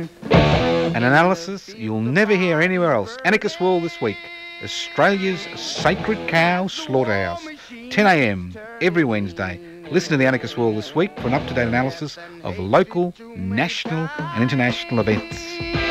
An analysis you'll never hear anywhere else. Anarchist World this week. Australia's sacred cow slaughterhouse. 10 a.m. every Wednesday. Listen to the Anarchist World this week for an up-to-date analysis of local, national and international events.